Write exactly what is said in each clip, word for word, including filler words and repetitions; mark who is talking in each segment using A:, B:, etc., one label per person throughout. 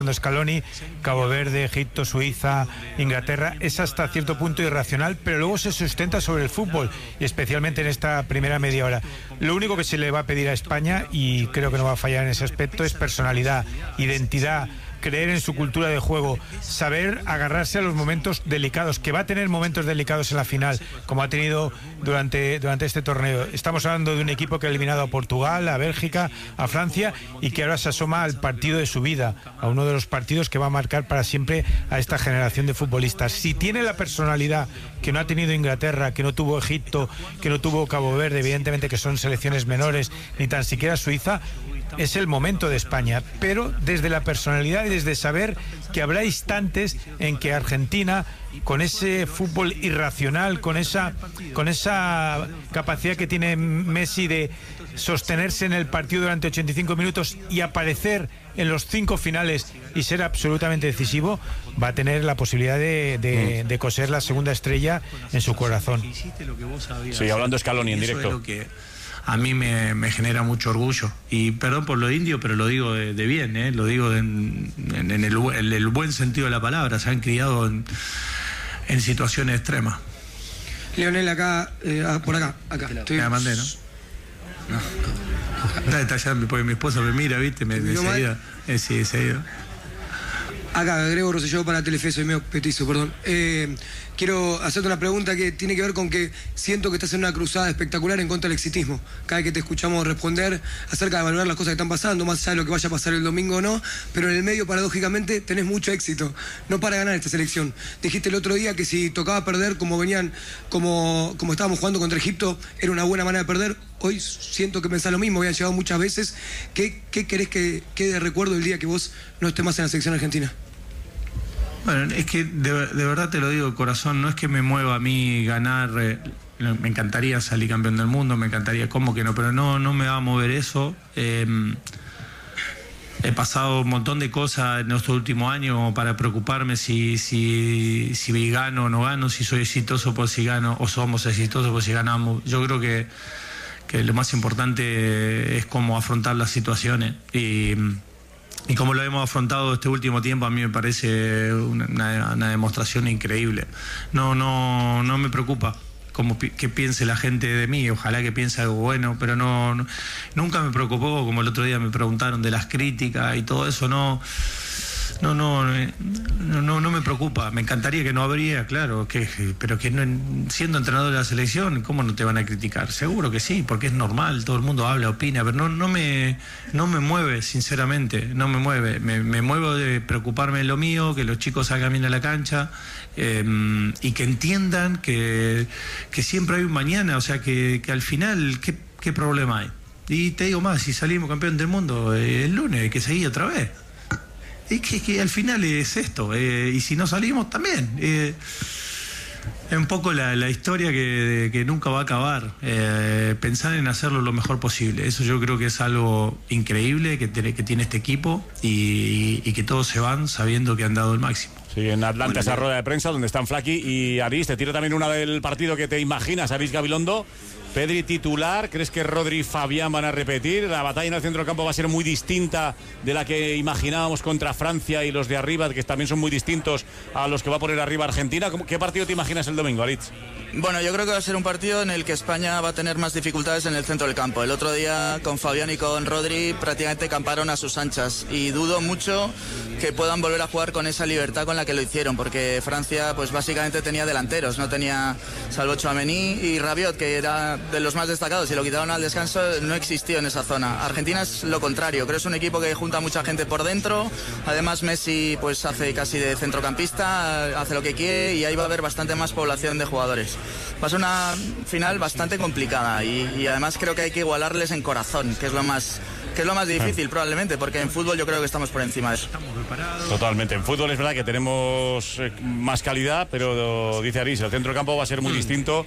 A: Scaloni, Cabo Verde, Egipto, Suiza, Inglaterra, es hasta cierto punto irracional, pero luego se sustenta sobre el fútbol, y especialmente en esta primera media hora. Lo único que se le va a pedir a España, y creo que no va a fallar en ese aspecto, es personalidad, identidad, creer en su cultura de juego, saber agarrarse a los momentos delicados, que va a tener momentos delicados en la final, como ha tenido durante, durante este torneo. Estamos hablando de un equipo que ha eliminado a Portugal, a Bélgica, a Francia, y que ahora se asoma al partido de su vida, a uno de los partidos que va a marcar para siempre a esta generación de futbolistas. Si tiene la personalidad que no ha tenido Inglaterra, que no tuvo Egipto, que no tuvo Cabo Verde, evidentemente que son selecciones menores, ni tan siquiera Suiza, es el momento de España, pero desde la personalidad y desde saber que habrá instantes en que Argentina, con ese fútbol irracional, con esa, con esa capacidad que tiene Messi de sostenerse en el partido durante ochenta y cinco minutos y aparecer en los cinco finales y ser absolutamente decisivo, va a tener la posibilidad de, de, de coser la segunda estrella en su corazón.
B: Sí, hablando Scaloni en directo.
C: A mí me, me genera mucho orgullo, y perdón por lo indio, pero lo digo de, de bien, ¿eh? Lo digo en, en, en, el, en el buen sentido de la palabra. Se han criado en, en situaciones extremas.
D: Lionel, acá, eh, por acá, acá.
C: Estoy... Me la mandé, ¿no? No. Está detallando porque mi esposa me mira, ¿viste? Me, me seguida. Eh, sí, seguida.
D: Acá, Grego Rosselló para Telefe, soy medio petizo, perdón. Eh, quiero hacerte una pregunta que tiene que ver con que siento que estás en una cruzada espectacular en contra del exitismo. Cada vez que te escuchamos responder acerca de valorar las cosas que están pasando, más allá de lo que vaya a pasar el domingo o no, pero en el medio, paradójicamente, tenés mucho éxito. No para ganar esta selección. Dijiste el otro día que si tocaba perder como venían, como, como estábamos jugando contra Egipto, era una buena manera de perder. Hoy siento que pensás lo mismo, habían llegado muchas veces. ¿Qué, qué querés que quede de recuerdo el día que vos no estés más en la selección argentina?
C: Bueno, es que de, de verdad te lo digo de corazón, no es que me mueva a mí ganar, eh, me encantaría salir campeón del mundo, me encantaría, ¿cómo que no? Pero no, no me va a mover eso. Eh, he pasado un montón de cosas en estos últimos años como para preocuparme si, si, si gano o no gano, si soy exitoso por si gano, o somos exitosos por si ganamos. Yo creo que que lo más importante es cómo afrontar las situaciones, y, y como lo hemos afrontado este último tiempo, a mí me parece una, una demostración increíble. No, no, no me preocupa como que piense la gente de mí, ojalá que piense algo bueno, pero no, no nunca me preocupó, como el otro día me preguntaron de las críticas y todo eso, no. No, no, no, no, no me preocupa. Me encantaría que no habría, claro, que, pero que no, siendo entrenador de la selección, ¿cómo no te van a criticar? Seguro que sí, porque es normal, todo el mundo habla, opina, pero no, no me, no me mueve, sinceramente, no me mueve. Me, me muevo de preocuparme de lo mío, que los chicos salgan bien a la cancha, eh, y que entiendan que, que siempre hay un mañana, o sea, que, que al final, ¿qué, qué problema hay? Y te digo más, si salimos campeón del mundo eh, el lunes, hay que seguir otra vez. Es que, que al final es esto, eh, y si no salimos también. Eh, es un poco la, la historia que, que nunca va a acabar. Eh, pensar en hacerlo lo mejor posible. Eso yo creo que es algo increíble que tiene, que tiene este equipo, y, y que todos se van sabiendo que han dado el máximo.
B: Sí, en Atlanta, bueno, esa rueda de prensa donde están Flaky y Aris. Te tiro también una del partido que te imaginas, Aris Gabilondo. Pedri titular, ¿crees que Rodri y Fabián van a repetir? La batalla en el centro del campo va a ser muy distinta de la que imaginábamos contra Francia y los de arriba, que también son muy distintos a los que va a poner arriba Argentina. ¿Qué partido te imaginas el domingo, Aritz?
E: Bueno, yo creo que va a ser un partido en el que España va a tener más dificultades en el centro del campo. El otro día con Fabián y con Rodri prácticamente camparon a sus anchas, y dudo mucho que puedan volver a jugar con esa libertad con la que lo hicieron, porque Francia pues básicamente tenía delanteros, no tenía, salvo Tchouaméni y Rabiot, que era de los más destacados, y lo quitaron al descanso, no existió en esa zona. Argentina es lo contrario, creo que es un equipo que junta mucha gente por dentro, además Messi pues hace casi de centrocampista, hace lo que quiere, y ahí va a haber bastante más población de jugadores. Va a ser una final bastante complicada, y, y además creo que hay que igualarles en corazón, que es lo más que es lo más difícil probablemente, porque en fútbol yo creo que estamos por encima de eso.
B: Totalmente, en fútbol es verdad que tenemos más calidad, pero dice Aris, el centro del campo va a ser muy mm. distinto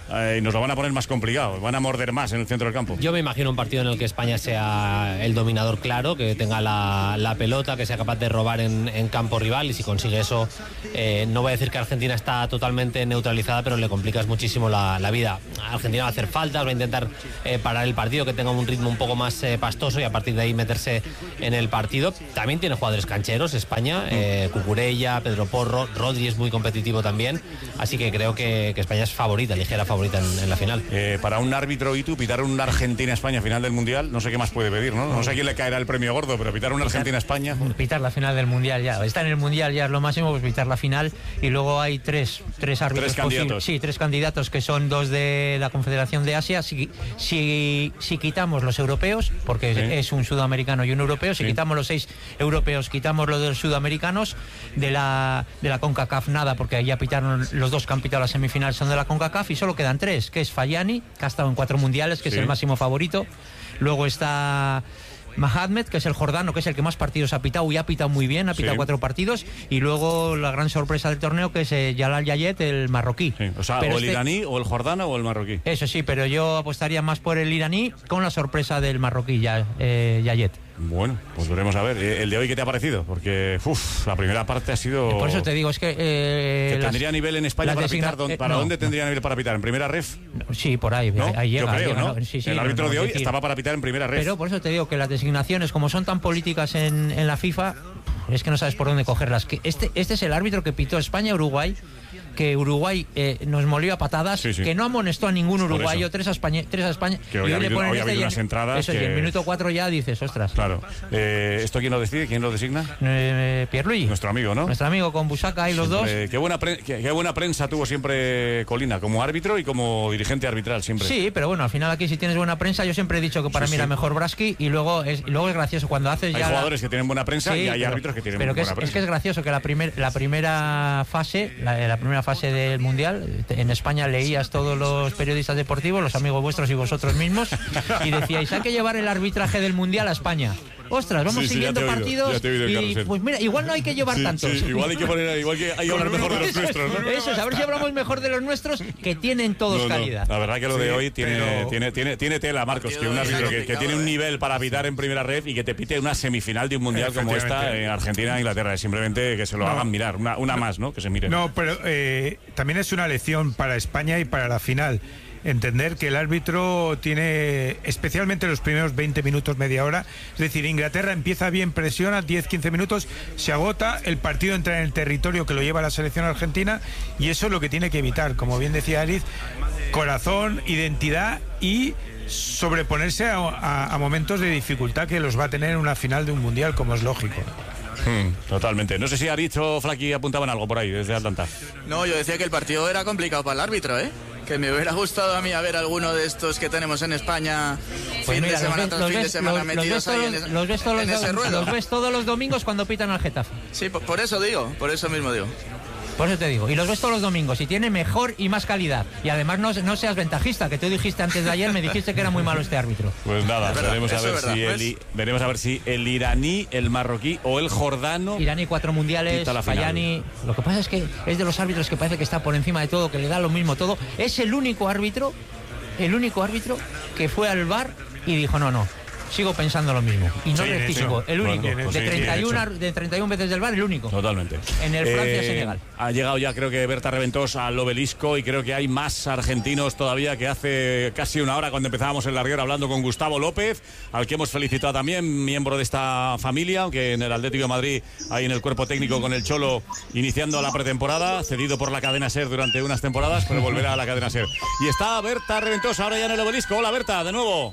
B: eh, y nos lo van a poner más complicado, van a morder más en el centro del campo.
F: Yo me imagino un partido en el que España sea el dominador claro, que tenga la, la pelota, que sea capaz de robar en, en campo rival, y si consigue eso, eh, no voy a decir que Argentina está totalmente neutralizada, pero le complicas muchísimo la, la vida. Argentina va a hacer faltas, va a intentar eh, parar el partido, que tenga un ritmo un poco más eh, pastoso, y a partir de ahí meterse en el partido. También tiene jugadores cancheros España, eh, Cucurella, Pedro Porro, Rodri es muy competitivo también, así que creo que, que España es favorita, ligera favorita en, en la final.
B: Eh, para un árbitro, y tú, pitar un Argentina-España final del Mundial, no sé qué más puede pedir, ¿no? No sé a quién le caerá el premio gordo, pero pitar un Argentina-España...
G: Pitar la final del Mundial ya, está en el Mundial ya es lo máximo, pues pitar la final, y luego hay tres, tres árbitros.
B: Tres candidatos.
G: Sí, tres candidatos, que son dos de la Confederación de Asia. Si, si, si quitamos los europeos, porque sí. es un sudamericano y un europeo, si sí. quitamos los seis europeos, quitamos los de los sudamericanos, de la, de la CONCACAF nada, porque ya pitaron los dos que han pitado la semifinal, son de la CONCACAF, y solo quedan tres, que es Fayani, que ha estado en cuatro mundiales, que sí. es el máximo favorito. Luego está Mahamed, que es el jordano, que es el que más partidos ha pitado y ha pitado muy bien, ha pitado sí. cuatro partidos, y luego la gran sorpresa del torneo, que es eh, Jalal Yayet, el marroquí.
B: Sí. O sea, pero o el este... iraní, o el jordano, o el marroquí.
G: Eso sí, pero yo apostaría más por el iraní, con la sorpresa del marroquí, ya, eh, Yayet.
B: Bueno, pues veremos a ver. ¿El de hoy qué te ha parecido? Porque uf, la primera parte ha sido...
G: Por eso te digo, es que... Eh,
B: ¿Que tendría las, nivel en España para designa... pitar? ¿Para eh, no, dónde tendría no. nivel para pitar? ¿En primera ref?
G: Sí, por ahí.
B: ¿No?
G: Ahí llega,
B: Yo creo,
G: llega,
B: ¿no?
G: ¿no? Sí, sí,
B: el árbitro
G: no, no,
B: de hoy
G: decir...
B: estaba para pitar en primera ref.
G: Pero por eso te digo que las designaciones, como son tan políticas en, en la FIFA, es que no sabes por dónde cogerlas. Que este, este es el árbitro que pitó España-Uruguay, que Uruguay eh, nos molió a patadas, sí, sí. que no amonestó a ningún uruguayo, tres a España, tres a España,
B: que hoy
G: y
B: ha habido, hoy ha habido
G: este
B: unas
G: y en,
B: entradas
G: eso,
B: que...
G: y en el minuto cuatro ya dices, ostras.
B: Claro. Eh, ¿Esto quién lo decide? ¿Quién lo designa?
G: Eh, Pierluigi.
B: Nuestro amigo, ¿no?
G: Nuestro amigo con Busaca y los
B: siempre,
G: dos.
B: Qué buena, pre, qué, qué buena prensa tuvo siempre Colina, como árbitro y como dirigente arbitral siempre.
G: Sí, pero bueno, al final aquí si tienes buena prensa, yo siempre he dicho que para
B: sí,
G: mí
B: sí.
G: era mejor Braski, y luego es, y luego es gracioso cuando haces
B: hay
G: ya...
B: Hay jugadores la... que tienen buena prensa sí, y hay
G: pero,
B: árbitros que tienen
G: pero
B: buena
G: que es,
B: prensa.
G: es que es gracioso que la, primer, la primera fase, la, la primera fase del Mundial, en España leías todos los periodistas deportivos, los amigos vuestros y vosotros mismos, y decíais, hay que llevar el arbitraje del Mundial a España. Ostras, vamos
B: sí, sí,
G: siguiendo
B: oído,
G: partidos y pues mira, igual no hay que llevar
B: sí,
G: tantos.
B: Sí, igual hay que poner, igual que hay que hablar mejor de los nuestros, ¿no?
G: Eso es, a ver si hablamos mejor de los nuestros, que tienen todos
B: no, no.
G: calidad.
B: La verdad que lo de
A: sí,
B: hoy tiene,
A: pero...
B: tiene, tiene, tiene tela, Marcos, que un árbitro que, que tiene un nivel para pitar en primera red y que te pite una semifinal de un mundial como esta en Argentina e Inglaterra. Es simplemente que se lo no. hagan mirar, una, una más, ¿no? Que se mire.
A: No, pero eh, también es una lección para España y para la final. Entender que el árbitro tiene, especialmente los primeros veinte minutos, media hora, es decir, Inglaterra empieza bien, presiona, diez quince minutos, se agota, el partido entra en el territorio que lo lleva la selección argentina, y eso es lo que tiene que evitar, como bien decía Ariz, corazón, identidad y sobreponerse a, a, a momentos de dificultad que los va a tener en una final de un mundial, como es lógico.
B: Hmm, totalmente. No sé si Ariz o Flaqui apuntaban algo por ahí desde Atlanta.
E: No, yo decía que el partido era complicado para el árbitro, ¿eh? Que me hubiera gustado a mí a ver alguno de estos que tenemos en España
G: pues
E: fin
G: mira,
E: de semana
G: ves,
E: tras fin
G: ves,
E: de semana
G: los,
E: metidos
G: los
E: ahí
G: todos,
E: en,
G: los ves todos
E: en
G: los,
E: ese ruedo.
G: Los ves todos los domingos cuando pitan al Getafe.
E: Sí, por, por eso digo, por eso mismo digo.
G: Por eso te digo, y los ves todos los domingos y tiene mejor y más calidad. Y además no, no seas ventajista, que tú dijiste antes de ayer, me dijiste que era muy malo este árbitro.
B: Pues nada,
E: verdad,
B: veremos, a ver
E: verdad,
B: si
E: pues...
B: el, veremos a ver si el iraní, el marroquí o el jordano...
G: Iraní cuatro mundiales, Fayani... Lo que pasa es que es de los árbitros que parece que está por encima de todo, que le da lo mismo todo. Es el único árbitro, el único árbitro que fue al V A R y dijo, no, no, sigo pensando lo mismo. Y no
B: sí,
G: rectificó, el único.
B: Bueno, pues
G: de,
B: sí,
G: treinta y uno, de treinta y uno veces del V A R, el único.
B: Totalmente.
G: En el Francia-Senegal.
B: Eh, ha llegado ya, creo que Berta Reventós al Obelisco, y creo que hay más argentinos todavía que hace casi una hora cuando empezábamos el larguero hablando con Gustavo López, al que hemos felicitado también, miembro de esta familia, aunque en el Atlético de Madrid, ahí en el cuerpo técnico con el Cholo, iniciando la pretemporada, cedido por la cadena SER durante unas temporadas, pero volverá a la cadena SER. Y está Berta Reventós ahora ya en el Obelisco. Hola Berta, de nuevo.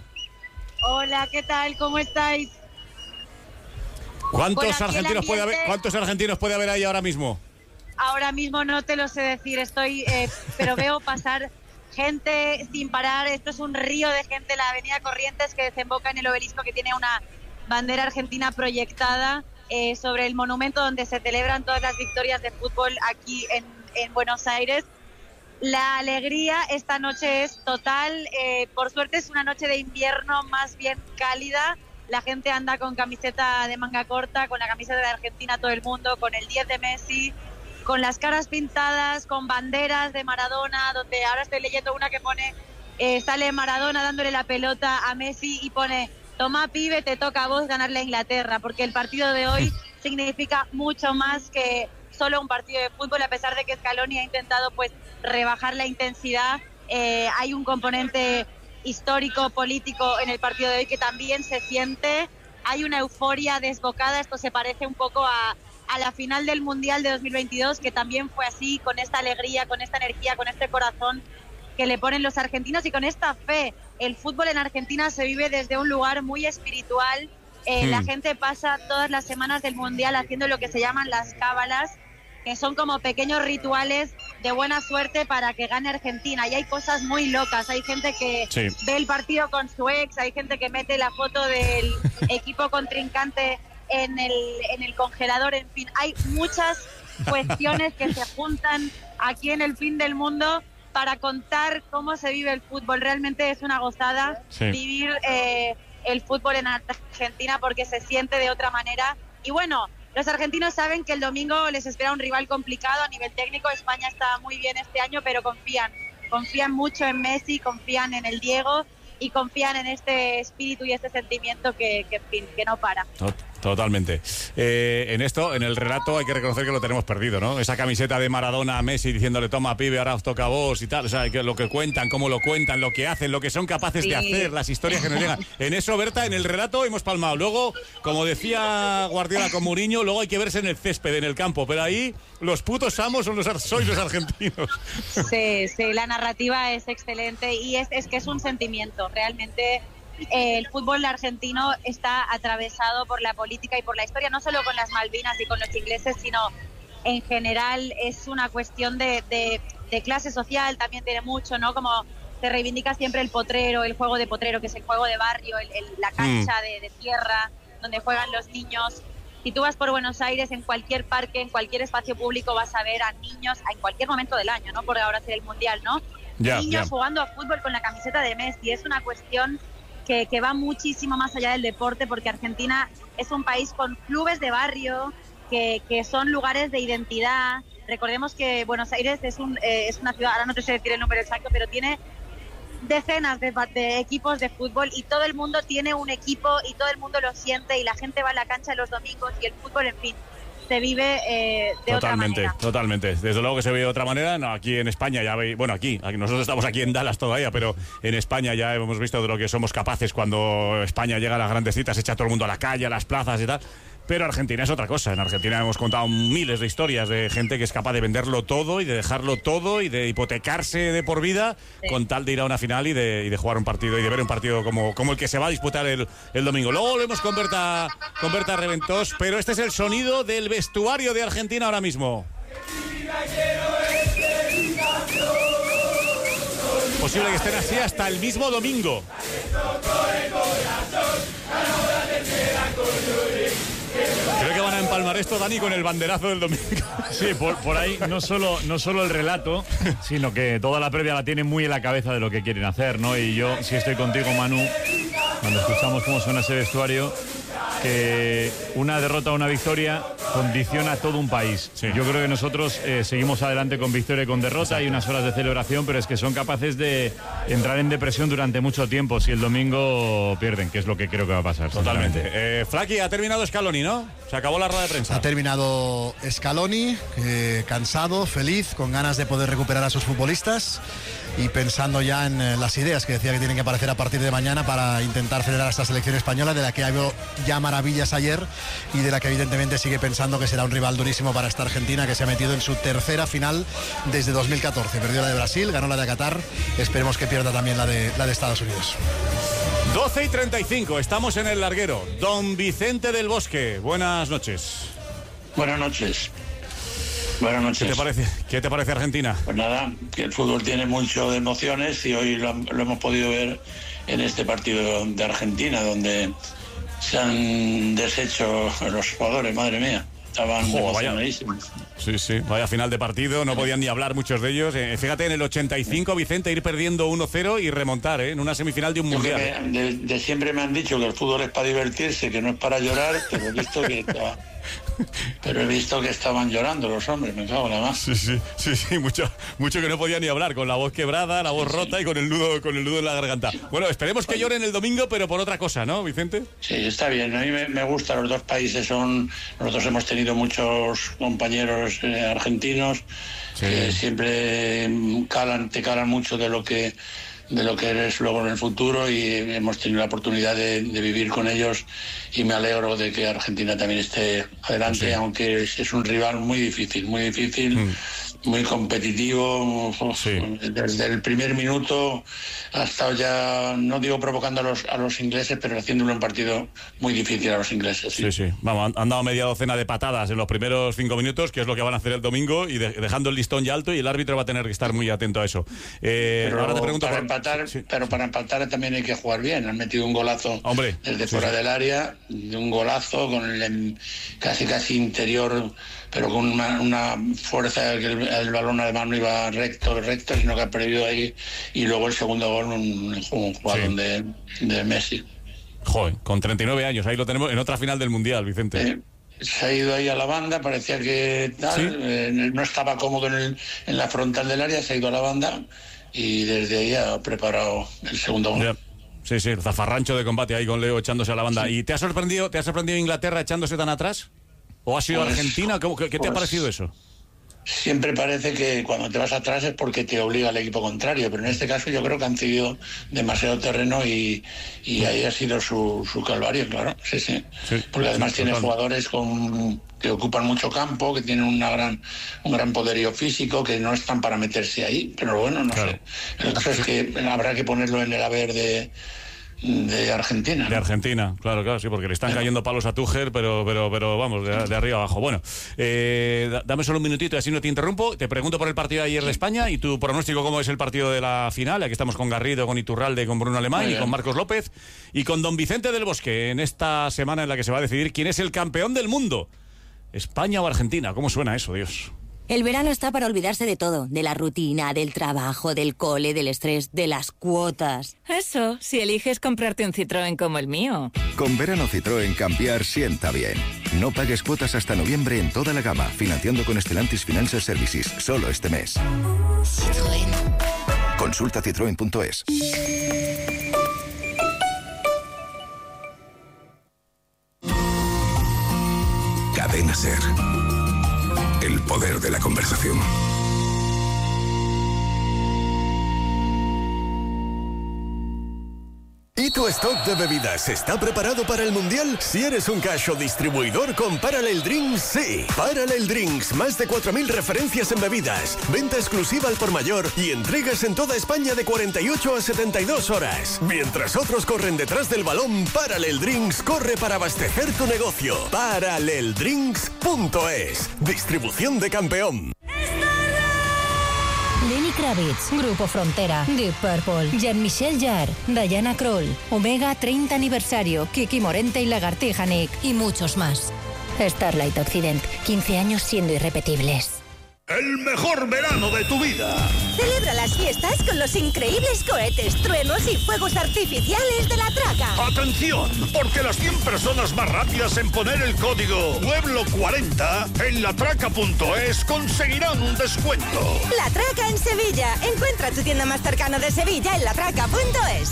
H: Hola, ¿qué tal? ¿Cómo estáis?
B: ¿Cuántos argentinos puede haber, ¿Cuántos argentinos puede haber ahí ahora mismo?
H: Ahora mismo no te lo sé decir, estoy, eh, pero veo pasar gente sin parar. Esto es un río de gente, la avenida Corrientes, que desemboca en el Obelisco, que tiene una bandera argentina proyectada eh, sobre el monumento donde se celebran todas las victorias de fútbol aquí en, en Buenos Aires. La alegría esta noche es total, eh, por suerte es una noche de invierno más bien cálida. La gente anda con camiseta de manga corta, con la camiseta de Argentina todo el mundo, con el diez de Messi, con las caras pintadas, con banderas de Maradona, donde ahora estoy leyendo una que pone, eh, sale Maradona dándole la pelota a Messi y pone, toma pibe, te toca a vos ganarle a Inglaterra, porque el partido de hoy significa mucho más que solo un partido de fútbol, a pesar de que Scaloni ha intentado pues rebajar la intensidad. Eh, hay un componente histórico, político en el partido de hoy que también se siente. Hay una euforia desbocada. Esto se parece un poco a, a la final del Mundial de dos mil veintidós, que también fue así, con esta alegría, con esta energía, con este corazón que le ponen los argentinos y con esta fe. El fútbol en Argentina se vive desde un lugar muy espiritual. Eh, hmm. La gente pasa todas las semanas del Mundial haciendo lo que se llaman las cábalas, que son como pequeños rituales de buena suerte para que gane Argentina. Y hay cosas muy locas. Hay gente que sí. ve el partido con su ex, hay gente que mete la foto del equipo contrincante en el, en el congelador. En fin, hay muchas cuestiones que se juntan aquí en el fin del mundo para contar cómo se vive el fútbol. Realmente es una gozada sí. vivir eh, el fútbol en Argentina, porque se siente de otra manera. Y bueno, los argentinos saben que el domingo les espera un rival complicado a nivel técnico. España está muy bien este año, pero confían, confían mucho en Messi, confían en el Diego y confían en este espíritu y este sentimiento que, que, que no para.
B: Totalmente. Eh, en esto, en el relato, hay que reconocer que lo tenemos perdido, ¿no? Esa camiseta de Maradona a Messi diciéndole, toma, pibe, ahora os toca a vos y tal. O sea, que lo que cuentan, cómo lo cuentan, lo que hacen, lo que son capaces sí. de hacer, las historias que nos llegan. En eso, Berta, en el relato hemos palmado. Luego, como decía Guardiola con Mourinho, luego hay que verse en el césped, en el campo. Pero ahí, los putos amos son los, sois los argentinos.
H: Sí, sí, la narrativa es excelente y es, es que es un sentimiento. Realmente eh, el fútbol argentino está atravesado por la política y por la historia, no solo con las Malvinas y con los ingleses, sino en general es una cuestión de, de, de clase social. También tiene mucho, ¿no? Como se reivindica siempre el potrero, el juego de potrero, que es el juego de barrio, el, el, la cancha mm. de, de tierra donde juegan los niños. Si tú vas por Buenos Aires, en cualquier parque, en cualquier espacio público, vas a ver a niños en cualquier momento del año, ¿no? Porque ahora será el Mundial, ¿no? Yeah, niños yeah. jugando a fútbol con la camiseta de Messi. Es una cuestión que, que va muchísimo más allá del deporte, porque Argentina es un país con clubes de barrio, que, que son lugares de identidad. Recordemos que Buenos Aires es, un, eh, es una ciudad, ahora no te sé decir el número exacto, pero tiene decenas de, de equipos de fútbol y todo el mundo tiene un equipo y todo el mundo lo siente y la gente va a la cancha los domingos y el fútbol, en fin, se vive eh, de
B: totalmente,
H: otra manera.
B: Totalmente, desde luego que se vive de otra manera. No, aquí en España ya veis, bueno, aquí, aquí nosotros estamos aquí en Dallas todavía, pero en España ya hemos visto de lo que somos capaces cuando España llega a las grandes citas, echa todo el mundo a la calle, a las plazas y tal. Pero Argentina es otra cosa. En Argentina hemos contado miles de historias de gente que es capaz de venderlo todo y de dejarlo todo y de hipotecarse de por vida sí. con tal de ir a una final y de, y de jugar un partido y de ver un partido como, como el que se va a disputar el, el domingo. Luego volvemos con Berta, con Berta Reventós, pero este es el sonido del vestuario de Argentina ahora mismo. Posible que estén así hasta el mismo domingo. Creo que van a empalmar esto, Dani, con el banderazo del domingo.
I: Sí, por, por ahí no solo, no solo el relato, sino que toda la previa la tienen muy en la cabeza de lo que quieren hacer, ¿no? Y yo, si estoy contigo, Manu, cuando escuchamos cómo suena ese vestuario, que una derrota o una victoria condiciona todo un país. Sí. Yo creo que nosotros eh, seguimos adelante con victoria y con derrota. Hay unas horas de celebración, pero es que son capaces de entrar en depresión durante mucho tiempo si el domingo pierden, que es lo que creo que va a pasar.
B: Totalmente. Eh, Flaki, ha terminado Scaloni, ¿no? Se acabó la rueda de prensa.
J: Ha terminado Scaloni, eh, cansado, feliz, con ganas de poder recuperar a sus futbolistas y pensando ya en eh, las ideas que decía que tienen que aparecer a partir de mañana para intentar acelerar a esta selección española, de la que ha habido ya maravillas ayer y de la que evidentemente sigue pensando que será un rival durísimo para esta Argentina, que se ha metido en su tercera final desde dos mil catorce. Perdió la de Brasil, ganó la de Qatar, esperemos que pierda también la de, la de Estados Unidos.
B: doce y treinta y cinco, estamos en el larguero. Don Vicente del Bosque, buenas noches.
K: Buenas noches. Buenas noches.
B: ¿Qué te parece, ¿Qué te parece Argentina?
K: Pues nada, que el fútbol tiene mucho de emociones y hoy lo, lo hemos podido ver en este partido de Argentina, donde se han deshecho los jugadores, madre mía. Estaban
B: oh,
K: emocionadísimos.
B: Sí, sí, vaya final de partido, no podían ni hablar muchos de ellos. Eh, fíjate, en el ochenta y cinco, Vicente, ir perdiendo uno cero y remontar, ¿eh? En una semifinal de un mundial.
K: Me, de, de siempre me han dicho que el fútbol es para divertirse, que no es para llorar, pero he visto que pero he visto que estaban llorando los hombres, me cago en la mano.
B: Sí, sí, sí, sí, mucho, mucho que no podían ni hablar, con la voz quebrada, la voz rota y con el nudo, con el nudo en la garganta. Bueno, esperemos que lloren el domingo, pero por otra cosa, ¿no, Vicente?
K: Sí, está bien, a mí me, me gusta, los dos países son, nosotros hemos tenido muchos compañeros eh, argentinos, sí, que siempre calan, te calan mucho de lo que de lo que eres luego en el futuro, y hemos tenido la oportunidad de, de vivir con ellos, y me alegro de que Argentina también esté adelante, sí, aunque es, es un rival muy difícil, muy difícil, mm. muy competitivo, sí, desde el primer minuto ha estado ya, no digo provocando a los, a los ingleses, pero haciéndole un partido muy difícil a los ingleses. Sí,
B: sí, sí. Vamos, han, han dado media docena de patadas en los primeros cinco minutos, que es lo que van a hacer el domingo, y de, dejando el listón ya alto, y el árbitro va a tener que estar muy atento a eso. Eh,
K: pero
B: ahora te pregunto
K: para
B: por...
K: empatar,
B: sí,
K: pero para empatar también hay que jugar bien. Han metido un golazo, hombre, desde sí, fuera sí. del área, de un golazo con el casi casi interior, pero con una, una fuerza que el, el balón además no iba recto, recto, sino que ha perdido ahí, y luego el segundo gol, un, un jugador sí. de, de Messi.
B: Joder, con treinta y nueve años, ahí lo tenemos en otra final del Mundial, Vicente.
K: Eh, se ha ido ahí a la banda, parecía que tal, ¿sí? eh, no estaba cómodo en, el, en la frontal del área, se ha ido a la banda, y desde ahí ha preparado el segundo gol. Yeah.
B: Sí, sí, el zafarrancho de combate ahí con Leo echándose a la banda. Sí. ¿Y te ha sorprendido, te ha sorprendido Inglaterra echándose tan atrás? ¿O ha sido pues, Argentina? ¿Qué, qué te pues, ha parecido eso?
K: Siempre parece que cuando te vas atrás es porque te obliga el equipo contrario, pero en este caso yo creo que han cedido demasiado terreno, y, y ahí ha sido su, su calvario, claro. Sí, sí. sí porque además sí, tiene total. jugadores con, que ocupan mucho campo, que tienen una gran, un gran poderío físico, que no están para meterse ahí, pero bueno, no claro. sé. El caso es que habrá que ponerlo en el haber de... de Argentina, ¿no?
B: De Argentina, claro, claro, sí, porque le están cayendo palos a Tuchel, pero, pero, pero vamos, de, de arriba abajo. Bueno, eh, dame solo un minutito y así no te interrumpo. Te pregunto por el partido de ayer sí. de España y tu pronóstico, cómo es el partido de la final. Aquí estamos con Garrido, con Iturralde, con Bruno Alemán y con Marcos López y con don Vicente del Bosque, en esta semana en la que se va a decidir quién es el campeón del mundo, España o Argentina. ¿Cómo suena eso, Dios?
L: El verano está para olvidarse de todo, de la rutina, del trabajo, del cole, del estrés, de las cuotas.
M: Eso, si eliges comprarte un Citroën como el mío.
N: Con verano Citroën cambiar sienta bien. No pagues cuotas hasta noviembre en toda la gama, financiando con Stellantis Financial Services, solo este mes. Citroën. Consulta citroen punto es.
O: Cadena SER. El poder de la conversación.
P: ¿Y tu stock de bebidas está preparado para el Mundial? Si eres un cash o distribuidor con Parallel Drinks, sí. Parallel Drinks, más de cuatro mil referencias en bebidas, venta exclusiva al por mayor y entregas en toda España de cuarenta y ocho a setenta y dos horas. Mientras otros corren detrás del balón, Parallel Drinks corre para abastecer tu negocio. Parallel Drinks punto es. Distribución de Campeón.
Q: Lenny Kravitz, Grupo Frontera, Deep Purple, Jean-Michel Jarre, Diana Krall, Omega treinta aniversario, Kiki Morente y Lagartija Nick y muchos más. Starlight Occident, quince años siendo irrepetibles.
R: El mejor verano de tu vida.
S: Celebra las fiestas con los increíbles cohetes, truenos y fuegos artificiales de La Traca.
R: ¡Atención! Porque las cien personas más rápidas en poner el código Pueblo cuarenta en latraca punto es conseguirán un descuento.
S: La Traca en Sevilla. Encuentra tu tienda más cercana de Sevilla en latraca punto es.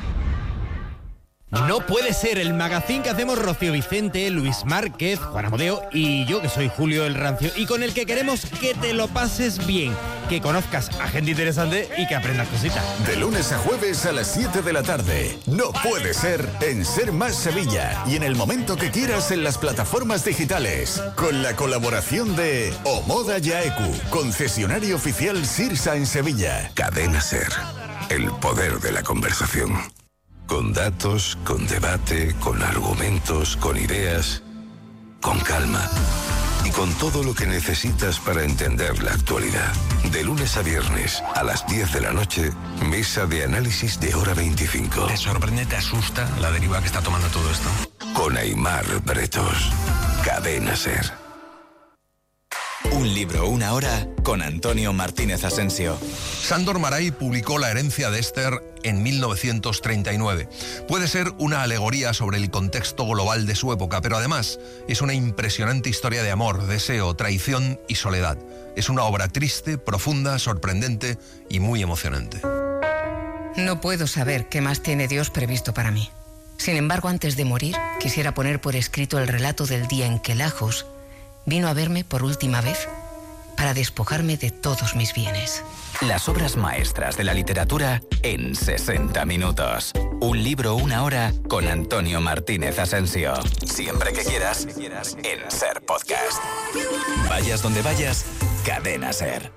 T: No puede ser, el magazín que hacemos Rocío Vicente, Luis Márquez, Juan Amodeo y yo, que soy Julio el Rancio, y con el que queremos que te lo pases bien, que conozcas a gente interesante y que aprendas cositas.
O: De lunes a jueves a las siete de la tarde. No puede ser en Ser Más Sevilla y en el momento que quieras en las plataformas digitales. Con la colaboración de Omoda Yaeku, concesionario oficial Sirsa en Sevilla. Cadena Ser, el poder de la conversación. Con datos, con debate, con argumentos, con ideas, con calma y con todo lo que necesitas para entender la actualidad. De lunes a viernes a las diez de la noche, mesa de análisis de Hora veinticinco.
U: ¿Te sorprende, te asusta la deriva que está tomando todo esto?
O: Con Aimar Bretos. Cadena Ser.
D: Un libro, una hora, con Antonio Martínez Asensio.
V: Sándor Márai publicó La herencia de Esther en mil novecientos treinta y nueve. Puede ser una alegoría sobre el contexto global de su época, pero además es una impresionante historia de amor, deseo, traición y soledad. Es una obra triste, profunda, sorprendente y muy emocionante.
W: No puedo saber qué más tiene Dios previsto para mí. Sin embargo, antes de morir, quisiera poner por escrito el relato del día en que Lajos vino a verme por última vez para despojarme de todos mis bienes.
D: Las obras maestras de la literatura en sesenta minutos. Un libro, una hora, con Antonio Martínez Asensio. Siempre que quieras, en SER Podcast. Vayas donde vayas, Cadena SER.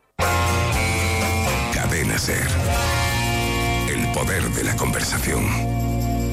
O: Cadena SER. El poder de la conversación.